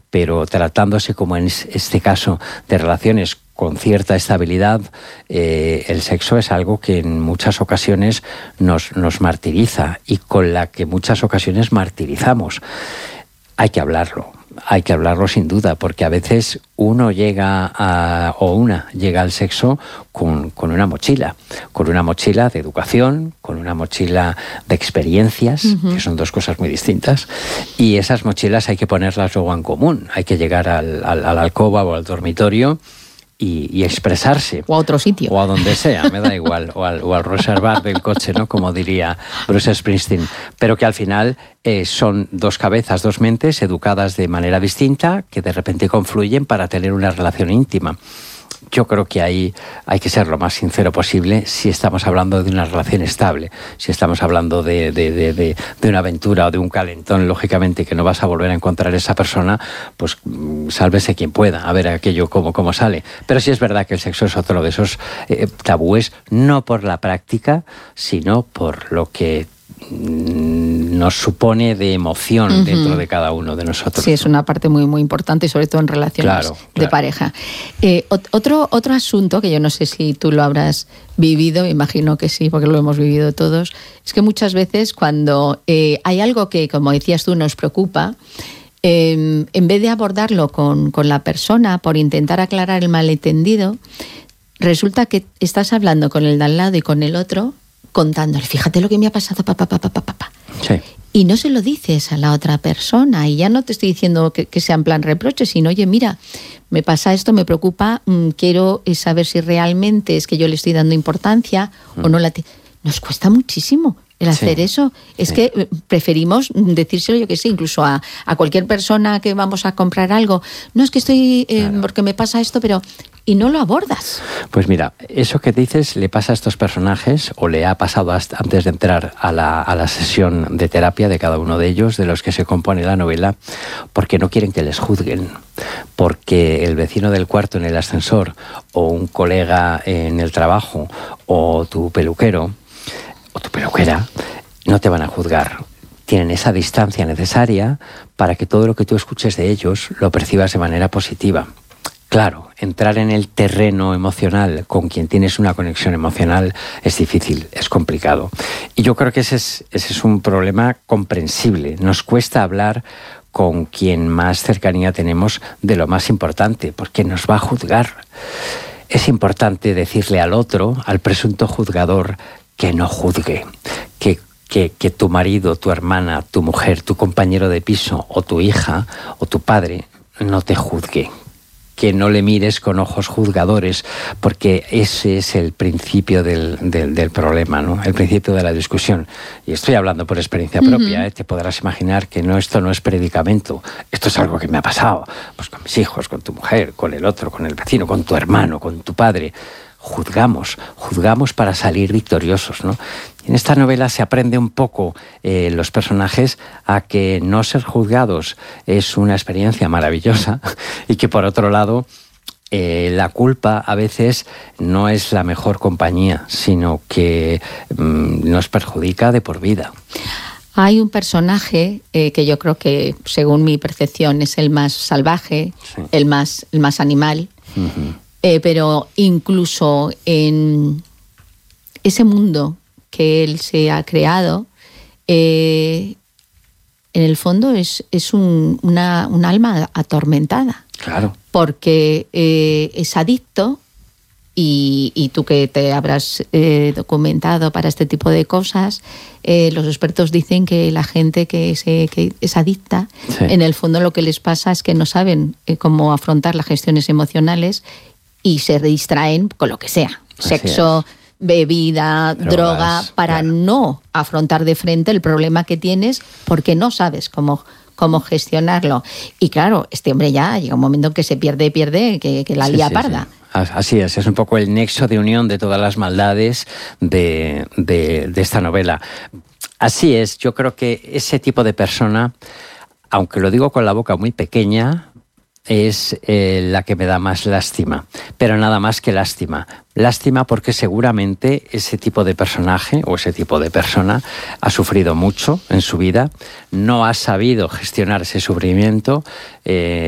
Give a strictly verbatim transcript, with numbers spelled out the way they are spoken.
pero tratándose, como en este caso, de relaciones con cierta estabilidad, eh, el sexo es algo que en muchas ocasiones nos, nos martiriza y con la que muchas ocasiones martirizamos. Hay que hablarlo. Hay que hablarlo sin duda, porque a veces uno llega a, o una llega al sexo con, con una mochila, con una mochila de educación, con una mochila de experiencias, uh-huh. que son dos cosas muy distintas, y esas mochilas hay que ponerlas luego en común, hay que llegar al, al, a la alcoba o al dormitorio Y, y expresarse. O a otro sitio. O a donde sea, me da igual. O al, o al reservar del coche, ¿no? Como diría Bruce Springsteen. Pero que al final eh, son dos cabezas, dos mentes educadas de manera distinta que de repente confluyen para tener una relación íntima. Yo creo que ahí hay que ser lo más sincero posible si estamos hablando de una relación estable. Si estamos hablando de, de, de, de, de una aventura o de un calentón, lógicamente que no vas a volver a encontrar esa persona, pues sálvese quien pueda, a ver aquello cómo, cómo sale. Pero sí es verdad que el sexo es otro de esos eh, tabúes, no por la práctica, sino por lo que nos supone de emoción uh-huh. dentro de cada uno de nosotros. Sí, es una parte muy muy importante, sobre todo en relaciones claro, de claro. pareja. Eh, otro, otro asunto que yo no sé si tú lo habrás vivido, me imagino que sí, porque lo hemos vivido todos, es que muchas veces cuando eh, hay algo que, como decías tú, nos preocupa, eh, en vez de abordarlo con, con la persona por intentar aclarar el malentendido, resulta que estás hablando con el de al lado y con el otro, contándole, fíjate lo que me ha pasado, papá, papá, papá, papá. Sí. Y no se lo dices a la otra persona. Y ya no te estoy diciendo que, que sea en plan reproche, sino, oye, mira, me pasa esto, me preocupa, mmm, quiero saber si realmente es que yo le estoy dando importancia mm. o no la... Te... Nos cuesta muchísimo el hacer sí. eso. Es sí. que preferimos decírselo, yo que sé, incluso a, a cualquier persona que vamos a comprar algo. No, es que estoy... Eh, claro. porque me pasa esto, pero... Y no lo abordas. Pues mira, eso que dices le pasa a estos personajes, o le ha pasado hasta antes de entrar a la, a la sesión de terapia de cada uno de ellos, de los que se compone la novela, porque no quieren que les juzguen, porque el vecino del cuarto en el ascensor, o un colega en el trabajo, o tu peluquero, o tu peluquera, no te van a juzgar. Tienen esa distancia necesaria para que todo lo que tú escuches de ellos lo percibas de manera positiva. Claro, entrar en el terreno emocional con quien tienes una conexión emocional es difícil, es complicado. Y yo creo que ese es, ese es un problema comprensible. Nos cuesta hablar con quien más cercanía tenemos de lo más importante, porque nos va a juzgar. Es importante decirle al otro, al presunto juzgador, que no juzgue, que Que, que tu marido, tu hermana, tu mujer, tu compañero de piso o tu hija o tu padre no te juzgue, que no le mires con ojos juzgadores, porque ese es el principio del, del, del problema, ¿no? El principio de la discusión. Y estoy hablando por experiencia propia, uh-huh. ¿eh? Te podrás imaginar que no, esto no es predicamento, esto es algo que me ha pasado, pues con mis hijos, con tu mujer, con el otro, con el vecino, con tu hermano, con tu padre. Juzgamos, juzgamos para salir victoriosos, ¿no? En esta novela se aprende un poco eh, los personajes a que no ser juzgados es una experiencia maravillosa y que por otro lado eh, la culpa a veces no es la mejor compañía, sino que mmm, nos perjudica de por vida. Hay un personaje eh, que yo creo que, según mi percepción, es el más salvaje, sí. el más, el más animal. Uh-huh. Eh, pero incluso en ese mundo que él se ha creado, eh, en el fondo es, es un, una, un alma atormentada. Claro. Porque eh, es adicto y, y tú que te habrás eh, documentado para este tipo de cosas, eh, los expertos dicen que la gente que, se, que es adicta, sí. en el fondo lo que les pasa es que no saben eh, cómo afrontar las gestiones emocionales y se distraen con lo que sea, así sexo, es. bebida, drogas, droga, para claro. no afrontar de frente el problema que tienes porque no sabes cómo, cómo gestionarlo. Y claro, este hombre ya llega un momento en que se pierde, pierde, que, que la sí, lía sí, parda. Sí. Así es, es un poco el nexo de unión de todas las maldades de, de, de esta novela. Así es, yo creo que ese tipo de persona, aunque lo digo con la boca muy pequeña, es eh, la que me da más lástima, pero nada más que lástima. Lástima porque seguramente ese tipo de personaje o ese tipo de persona ha sufrido mucho en su vida, no ha sabido gestionar ese sufrimiento, eh,